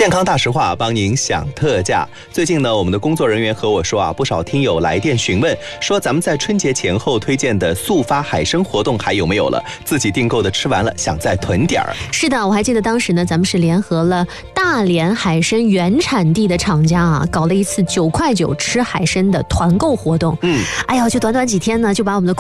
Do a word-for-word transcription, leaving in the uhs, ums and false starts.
健康大实话，帮您享特价。最近呢，我们的工作人员和我说啊，不少听友来电询问，说咱们在春节前后推荐的速发海参活动还有没有了？自己订购的吃完了，想再囤点儿。 是的，我还记得当时呢，咱们是联合了大连海参原产地的厂家啊，搞了一次九块九吃海参的团购活动。 嗯， 哎呀，就短短几天呢，就把我们的